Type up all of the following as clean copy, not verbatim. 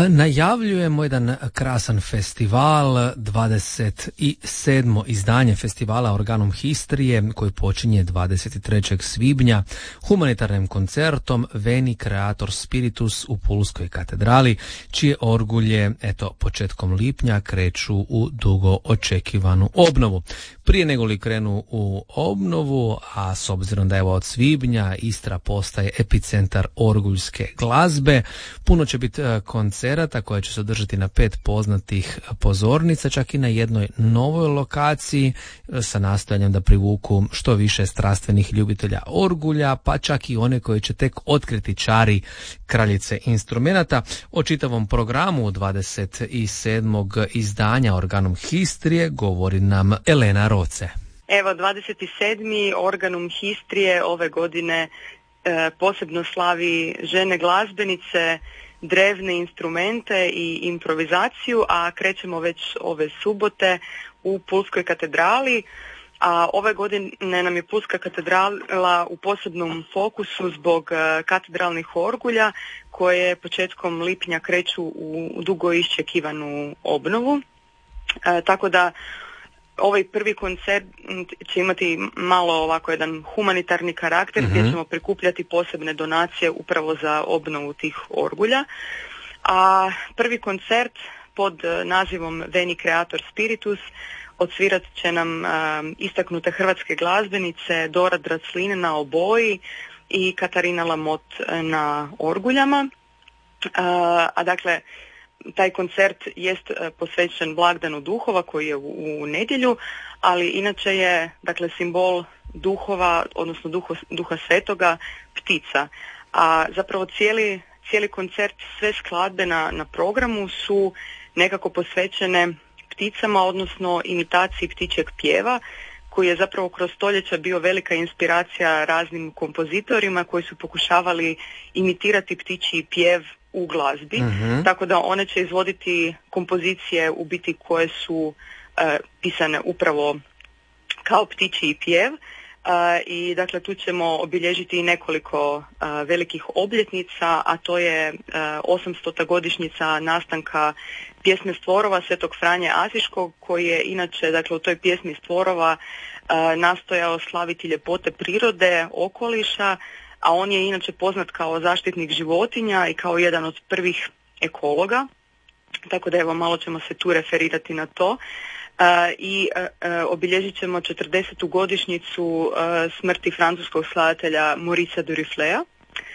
Najavljujemo jedan krasan festival, 27. izdanje festivala Organum Histrije koji počinje 23. svibnja humanitarnim koncertom Veni Creator Spiritus u Pulskoj katedrali, čije orgulje početkom lipnja kreću u dugo očekivanu obnovu. Prije nego li krenu u obnovu, a s obzirom da evo od svibnja Istra postaje epicentar orguljske glazbe, puno će biti koncerata koje će se održati na 5 poznatih pozornica, čak i na jednoj novoj lokaciji sa nastojanjem da privuku što više strastvenih ljubitelja orgulja, pa čak i one koji će tek otkriti čari kraljice instrumenata. O čitavom programu 27. izdanja Organum Histrije govori nam Elena Roce. Evo, 27. Organum Histrije ove godine posebno slavi žene glazbenice, drevne instrumente i improvizaciju, a krećemo već ove subote u Pulskoj katedrali. A ove godine nam je Pulska katedrala u posebnom fokusu zbog katedralnih orgulja koje početkom lipnja kreću u dugo iščekivanu obnovu. Tako da ovaj prvi koncert će imati malo ovako jedan humanitarni karakter gdje ćemo prikupljati posebne donacije upravo za obnovu tih orgulja. A prvi koncert pod nazivom Veni Creator Spiritus odsvirat će nam istaknute hrvatske glazbenice Dora Draclin na oboji i Katarina Lamot na orguljama. A dakle, taj koncert jest posvećen blagdanu duhova koji je u nedjelju, ali inače je dakle simbol duhova, odnosno duha svetoga, ptica. A zapravo cijeli koncert, sve skladbe na programu su nekako posvećene pticama, odnosno imitaciji ptičjeg pjeva, koji je zapravo kroz stoljeća bio velika inspiracija raznim kompozitorima koji su pokušavali imitirati ptičji pjev u glazbi, tako da one će izvoditi kompozicije u biti koje su pisane upravo kao ptičji pjev. I dakle tu ćemo obilježiti i nekoliko velikih obljetnica, a to je 800. godišnjica nastanka pjesme Stvorova Svetog Franje Asiškog, koji je inače dakle u toj pjesmi Stvorova nastojao slaviti ljepote prirode, okoliša, a on je inače poznat kao zaštitnik životinja i kao jedan od prvih ekologa, tako da evo malo ćemo se tu referirati na to. I obilježit ćemo 40. godišnjicu smrti francuskog skladatelja Maurice Duruflea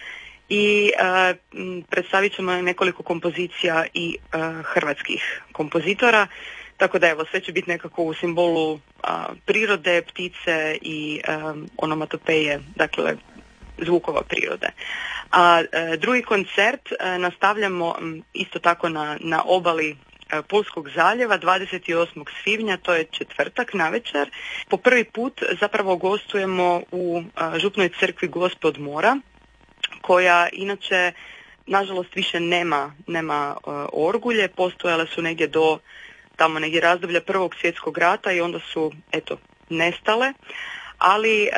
i predstavit ćemo nekoliko kompozicija i hrvatskih kompozitora, tako da evo sve će biti nekako u simbolu prirode, ptice i onomatopeje, dakle zvukova prirode. A drugi koncert nastavljamo isto tako na obali Pulskog zaljeva 28. svibnja, to je četvrtak navečer. Po prvi put zapravo gostujemo u župnoj crkvi Gospod Mora, koja inače nažalost više nema orgulje, postojale su negdje do tamo negdje razdoblja Prvog svjetskog rata i onda su nestale, ali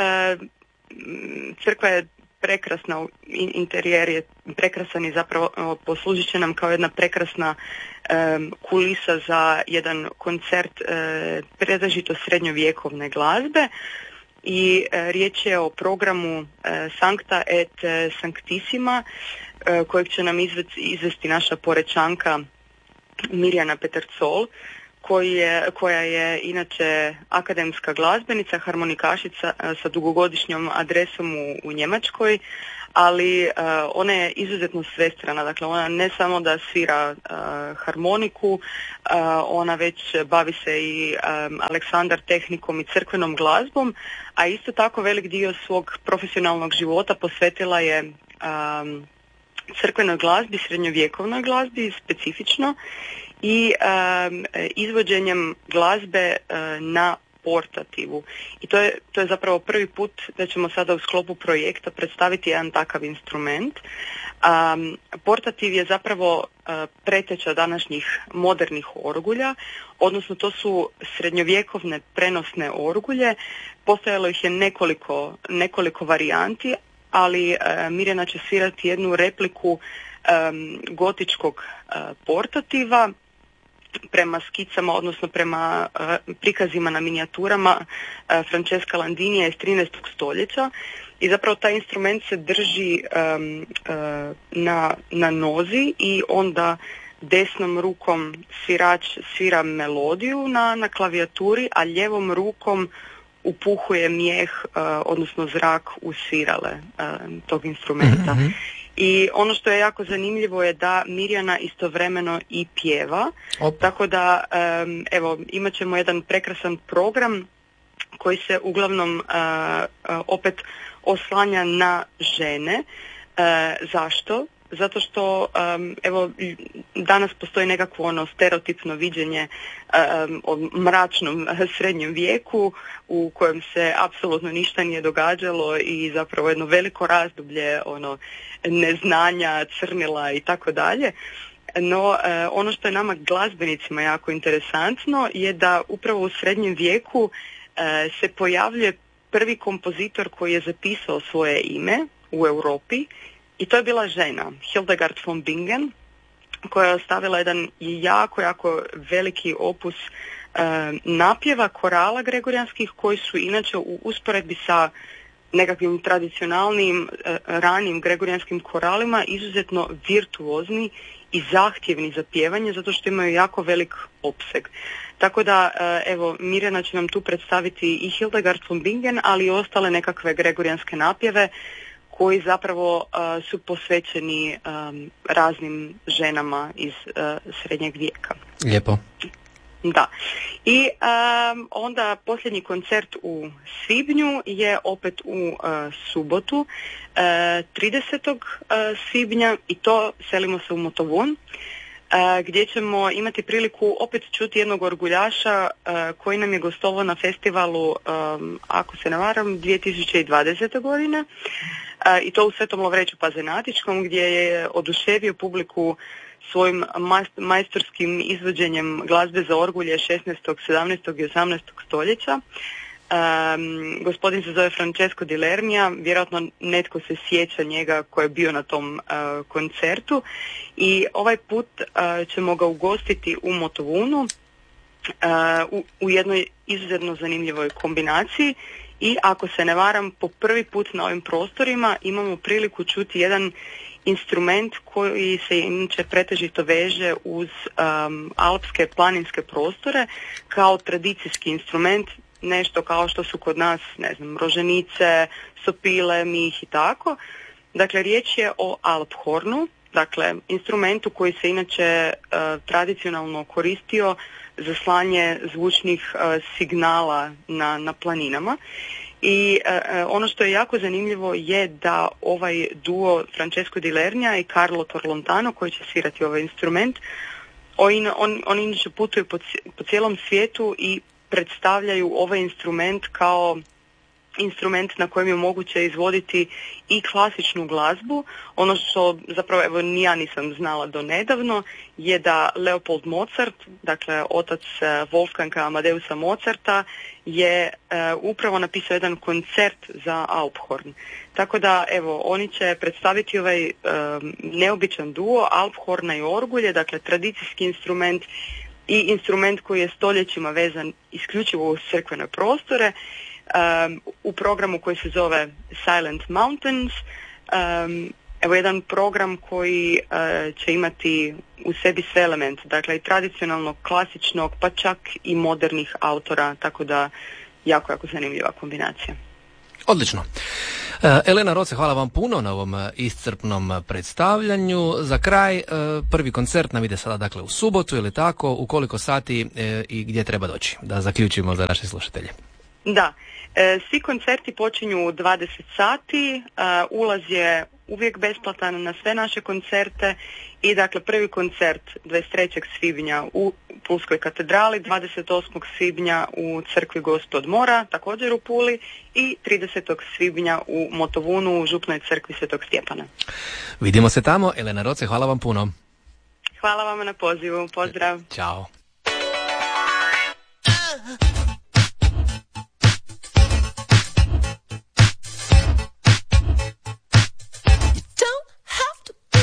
crkva je prekrasna, interijer je prekrasan i zapravo poslužit će nam kao jedna prekrasna kulisa za jedan koncert pretežito srednjovjekovne glazbe i riječ je o programu Sancta et Sanctissima kojeg će nam izvesti naša Porečanka Mirjana Petercol, koja je inače akademska glazbenica, harmonikašica sa dugogodišnjom adresom u Njemačkoj, ali ona je izuzetno svestrana, dakle ona ne samo da svira harmoniku, ona već bavi se i Aleksandar tehnikom i crkvenom glazbom, a isto tako velik dio svog profesionalnog života posvetila je crkvenoj glazbi, srednjovjekovnoj glazbi specifično, i izvođenjem glazbe na portativu. I to je zapravo prvi put da ćemo sada u sklopu projekta predstaviti jedan takav instrument. Portativ je zapravo preteča današnjih modernih orgulja, odnosno to su srednjovjekovne prenosne orgulje. Postojalo ih je nekoliko varijanti, ali Mirjana će svirati jednu repliku gotičkog portativa prema skicama, odnosno prema prikazima na minijaturama Francesca Landinija iz 13. stoljeća. I zapravo taj instrument se drži na nozi i onda desnom rukom svirač svira melodiju na klavijaturi, a ljevom rukom upuhuje mijeh, odnosno zrak u svirale tog instrumenta. Mm-hmm. I ono što je jako zanimljivo je da Mirjana istovremeno i pjeva. Tako da evo, imat ćemo jedan prekrasan program koji se uglavnom opet oslanja na žene. Zašto? Zato što evo, danas postoji nekakvo stereotipno viđenje o mračnom srednjem vijeku u kojem se apsolutno ništa nije događalo i zapravo jedno veliko razdoblje neznanja, crnila i tako dalje. No, ono što je nama glazbenicima jako interesantno je da upravo u srednjem vijeku se pojavljuje prvi kompozitor koji je zapisao svoje ime u Europi i to je bila žena, Hildegard von Bingen, koja je ostavila jedan jako veliki opus napjeva korala gregorijanskih koji su inače u usporedbi sa nekakvim tradicionalnim ranim gregorijanskim koralima izuzetno virtuozni i zahtjevni za pjevanje zato što imaju jako velik opseg. Tako da, evo, Mirjana će nam tu predstaviti i Hildegard von Bingen, ali i ostale nekakve gregorijanske napjeve koji zapravo su posvećeni raznim ženama iz srednjeg vijeka. Lijepo. Da. I onda posljednji koncert u svibnju je opet u subotu, 30. svibnja i to selimo se u Motovun, gdje ćemo imati priliku opet čuti jednog orguljaša koji nam je gostovao na festivalu, ako se ne varam, 2020. godine. I to u Svetom Lovreću Pazenatičkom, gdje je oduševio publiku svojim majstorskim izvođenjem glazbe za orgulje 16., 17. i 18. stoljeća. Gospodin se zove Francesco Di Lermia, vjerojatno netko se sjeća njega koji je bio na tom koncertu i ovaj put ćemo ga ugostiti u Motovunu u jednoj izuzetno zanimljivoj kombinaciji. I ako se ne varam, po prvi put na ovim prostorima imamo priliku čuti jedan instrument koji se inače pretežito veže uz alpske planinske prostore kao tradicijski instrument, nešto kao što su kod nas, ne znam, roženice, sopile, mih i tako. Dakle, riječ je o alphornu, dakle, instrumentu koji se inače tradicionalno koristio za slanje zvučnih signala na planinama. I ono što je jako zanimljivo je da ovaj duo Francesco Di Lermia i Carlo Torlontano koji će svirati ovaj instrument, oni inače putuju po cijelom svijetu i predstavljaju ovaj instrument kao instrument na kojem je moguće izvoditi i klasičnu glazbu. Ono što zapravo evo ni ja nisam znala do nedavno je da Leopold Mozart, dakle otac Wolfganga Amadeusa Mozarta, je upravo napisao jedan koncert za alphorn. Tako da evo oni će predstaviti ovaj neobičan duo alphorna i orgulje, dakle tradicijski instrument i instrument koji je stoljećima vezan isključivo uz crkvene prostore, u programu koji se zove Silent Mountains. Evo jedan program koji će imati u sebi sve elemente, dakle i tradicionalnog, klasičnog, pa čak i modernih autora, tako da jako zanimljiva kombinacija. Odlično. Elena Roce, hvala vam puno na ovom iscrpnom predstavljanju. Za kraj, prvi koncert nam ide sada dakle u subotu, ili tako, u koliko sati i gdje treba doći, da zaključimo za naše slušatelje. Da, svi koncerti počinju u 20 sati, ulaz je uvijek besplatan na sve naše koncerte i dakle prvi koncert 23. svibnja u Pulskoj katedrali, 28. svibnja u crkvi Gospod Mora, također u Puli, i 30. svibnja u Motovunu u župnoj crkvi Svetog Stjepana. Vidimo se tamo. Elena Roce, hvala vam puno. Hvala vam na pozivu, pozdrav. Ćao.